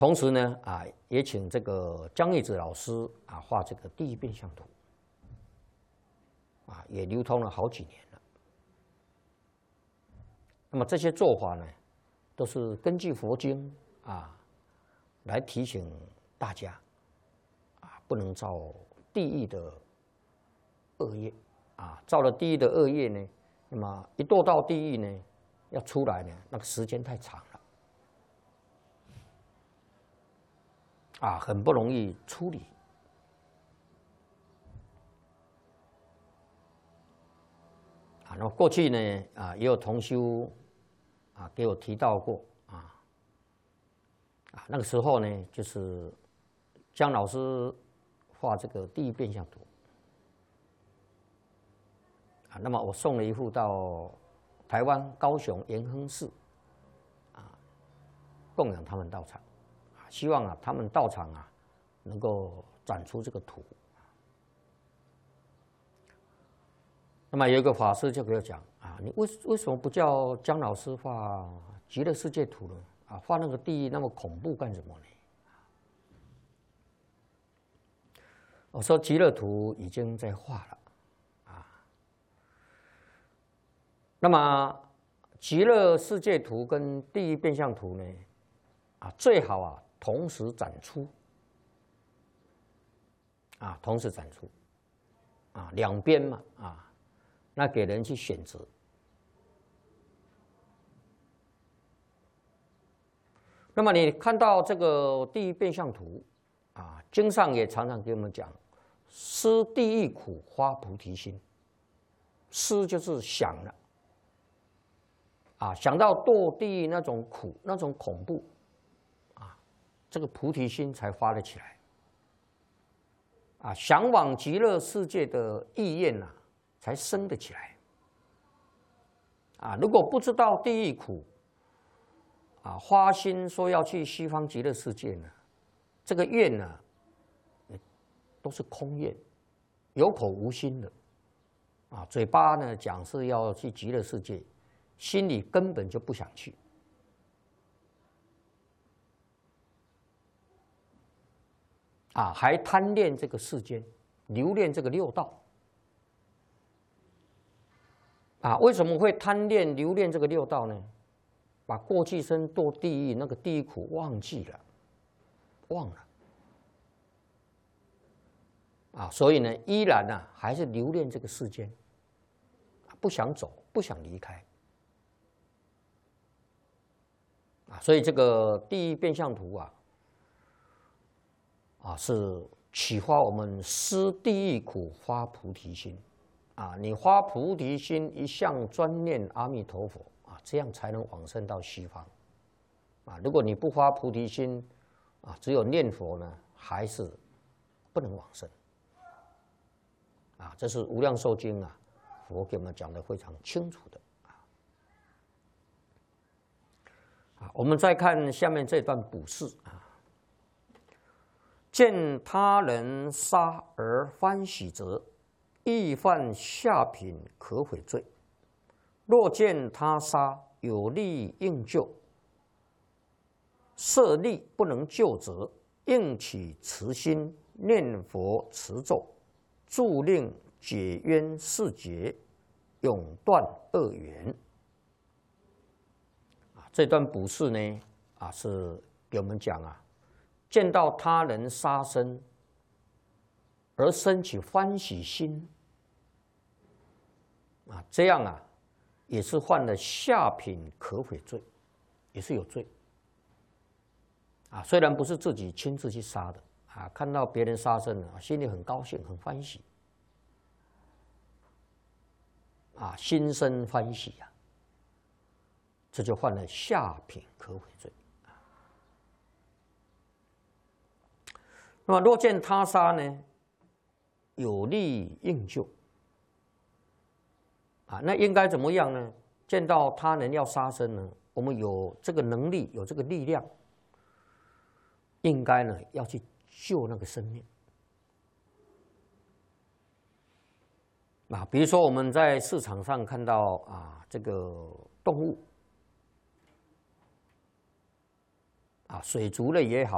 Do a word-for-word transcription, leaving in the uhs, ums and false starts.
同时呢，啊，也请这个江义子老师啊画这个第一变相图，啊，也流通了好几年了。那么这些做法呢，都是根据佛经啊来提醒大家，啊，不能造地狱的恶业，啊，造了地狱的恶业呢，那么一堕到地狱呢，要出来呢，那个时间太长了。 啊，很不容易处理。啊，那么过去呢，啊，也有同修啊给我提到过啊，啊，那个时候呢，就是江老师画这个第一变相图，啊，那么我送了一幅到台湾高雄延亨寺，啊，供养他们道场。 希望啊，他们到场啊，能够展出这个图。那么有一个法师就给我讲啊，你为为什么不叫江老师画极乐世界图呢？啊，画那个地狱那么恐怖干什么呢？我说极乐图已经在画了啊。那么极乐世界图跟地狱变相图呢，啊，最好啊。 同时展出，啊，同时展出，啊，两边嘛，啊，那给人去选择。那么你看到这个地狱变相图，啊，经上也常常给我们讲，思地狱苦，发菩提心。思就是想了，啊，想到堕地狱那种苦，那种恐怖。 这个菩提心才发了起来，啊，向往极乐世界的意愿呐、啊，才生得起来。啊，如果不知道地狱苦，啊，发心说要去西方极乐世界呢，这个愿呢、啊，都是空愿，有口无心的，啊，嘴巴呢讲是要去极乐世界，心里根本就不想去。 啊，还贪恋这个世间，留恋这个六道。啊，为什么会贪恋、留恋这个六道呢？把过去生堕地狱那个地狱苦忘记了，忘了。啊，所以呢，依然呢、啊、还是留恋这个世间，不想走，不想离开。啊，所以这个地狱变相图啊。 啊，是启发我们思地狱苦，发菩提心。啊，你发菩提心，一向专念阿弥陀佛啊，这样才能往生到西方。啊，如果你不发菩提心，啊，只有念佛呢，还是不能往生。啊，这是《无量寿经》啊，佛给我们讲的非常清楚的。啊，我们再看下面这段补释啊。 见他人杀而欢喜者，亦犯下品可悔罪；若见他杀有力应救，设力不能救者，应起慈心念佛持咒，助令解冤释结，永断恶缘。啊，这段补释呢，啊，是给我们讲啊。 见到他人杀生，而生起欢喜心，啊，这样啊，也是犯了下品可悔罪，也是有罪。啊，虽然不是自己亲自去杀的，啊，看到别人杀生了，心里很高兴，很欢喜，啊，心生欢喜呀、啊，这就犯了下品可悔罪。 那么，若见他杀呢，有力应救啊，那应该怎么样呢？见到他人要杀生呢，我们有这个能力，有这个力量，应该呢要去救那个生命啊。比如说我们在市场上看到啊，这个动物啊，水族类也好